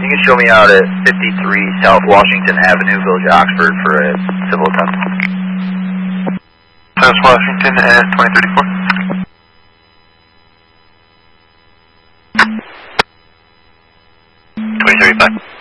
you can show me out at 53 South Washington Avenue, Village of Oxford for a civil attempt. South Washington at 2034. 2035.